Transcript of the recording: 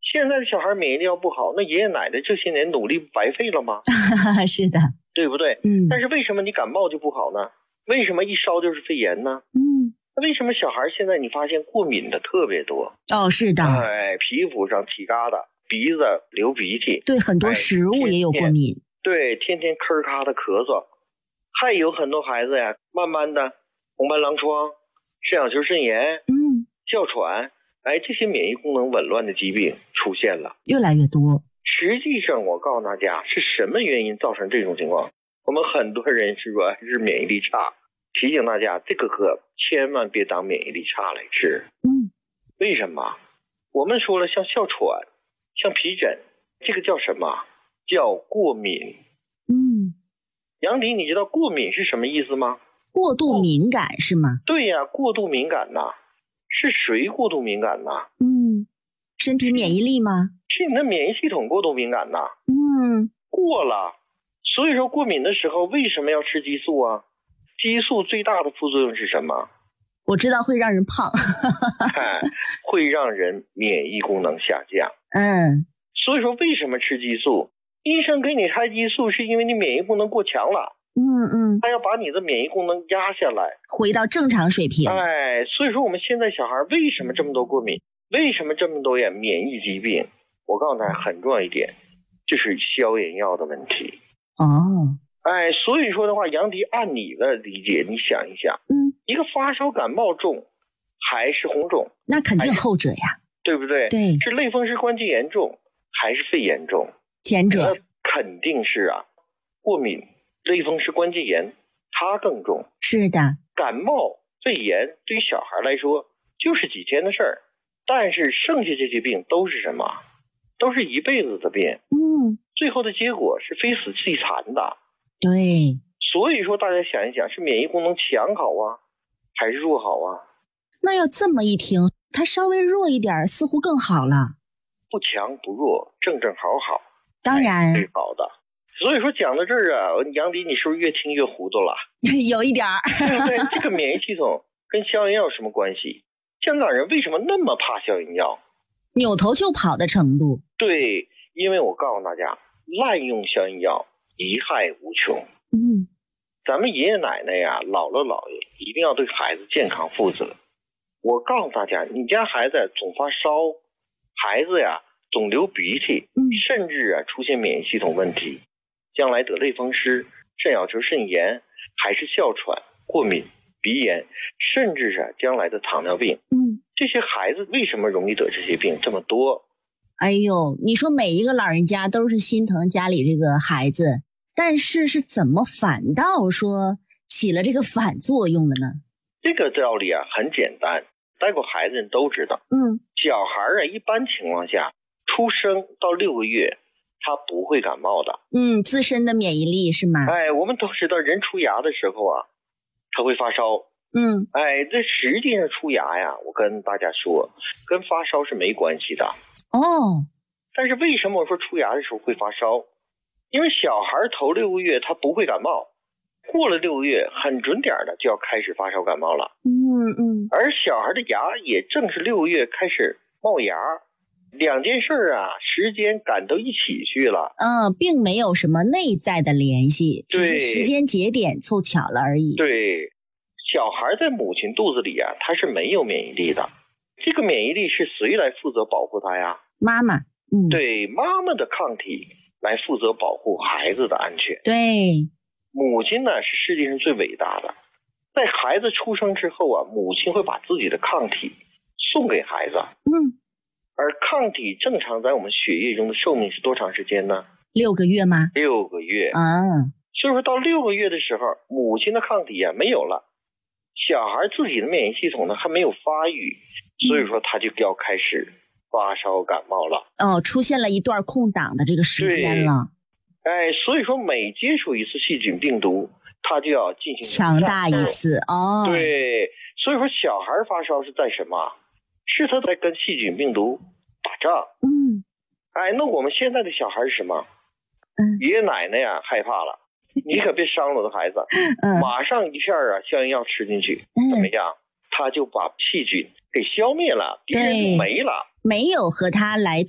现在的小孩免疫力要不好，那爷爷奶奶这些年努力白费了吗？ 是的， 对不对？但是为什么你感冒就不好呢？为什么一烧就是肺炎呢？那为什么小孩现在你发现过敏的特别多？ 是的， 皮肤上起疙瘩，鼻子流鼻涕， 对很多食物也有过敏， 对，天天咳咔的咳嗽，还有很多孩子呀，慢慢的红斑狼疮、肾小球肾炎，哮喘，这些免疫功能紊乱的疾病出现了， 越来越多。 实际上我告诉大家是什么原因造成这种情况，我们很多人是说是免疫力差，提醒大家这个可千万别当免疫力差来治。为什么？我们说了，像哮喘、像皮疹，这个叫什么？叫过敏。杨迪，你知道过敏是什么意思吗？ 过度敏感是吗？ 对呀，过度敏感呐。是谁过度敏感呐？ 身体免疫力吗？ 是你的免疫系统过度敏感呐。过了。所以说过敏的时候为什么要吃激素啊？激素最大的副作用是什么？ 我知道会让人胖。 会让人免疫功能下降。所以说为什么吃激素？医生给你开激素是因为你免疫功能过强了。他要把你的免疫功能压下来， 回到正常水平。 所以说我们现在小孩为什么这么多过敏？为什么这么多免疫疾病？我告诉大家很重要一点，就是消炎药的问题。所以说的话，杨迪按你的理解，你想一想，一个发烧感冒重还是红肿？ 那肯定后者呀， 对不对？ 对， 是类风湿关节炎重还是肺炎重？ 前者肯定是过敏、类风湿关节炎它更重。 是的， 感冒、肺炎对于小孩来说就是几天的事儿，但是剩下这些病都是什么？都是一辈子的病。最后的结果是非死即残的。 对， 所以说大家想一想，是免疫功能强好还是弱好那要这么一听，它稍微弱一点似乎更好了。 不强不弱，正好， 当然最好的。所以说讲到这儿杨迪，你是不是越听越糊涂了？ 有一点儿。 对不对？这个免疫系统跟消炎药有什么关系？香港人为什么那么怕消炎药？ 扭头就跑的程度。 对，因为我告诉大家，滥用消炎药贻害无穷。咱们爷爷奶奶呀，姥姥姥爷一定要对孩子健康负责。我告诉大家，你家孩子总发烧，孩子呀总流鼻涕，甚至出现免疫系统问题，将来得类风湿、肾小球肾炎，还是哮喘、过敏、鼻炎，甚至是将来的糖尿病。这些孩子为什么容易得这些病这么多？ 哎呦，你说每一个老人家都是心疼家里这个孩子，但是怎么反倒说起了这个反作用了呢？ 这个道理很简单，带过孩子人都知道。小孩一般情况下出生到6个月他不会感冒的。 自身的免疫力是吗？ 我们都知道人出牙的时候他会发烧。这实际上出牙我跟大家说跟发烧是没关系的。但是为什么我说出牙的时候会发烧？因为小孩头6个月他不会感冒，过了6个月很准点的就要开始发烧感冒了。而小孩的牙也正是6个月开始冒芽，两件事时间赶到一起去了。 并没有什么内在的联系， 只是时间节点凑巧了而已。 对，小孩在母亲肚子里他是没有免疫力的，这个免疫力是谁来负责保护他呀？ 妈妈。 对，妈妈的抗体来负责保护孩子的安全。 对， 母亲呢是世界上最伟大的，在孩子出生之后母亲会把自己的抗体送给孩子。而抗体正常在我们血液中的寿命是多长时间呢？6 个月吗 ？6个月。所以说到6个月的时候，母亲的抗体没有了，小孩自己的免疫系统呢还没有发育，所以说他就要开始发烧感冒了。 出现了一段空档的这个时间了。 所以说每接触一次细菌病毒，他就要进行强大一次。 对，所以说小孩发烧是在什么？是他在跟细菌病毒打仗。那我们现在的小孩是什么？爷爷奶奶害怕了，你可别伤了我的孩子。马上一片消炎药吃进去，怎么样？他就把细菌给消灭了，敌人就没了， 没有和他来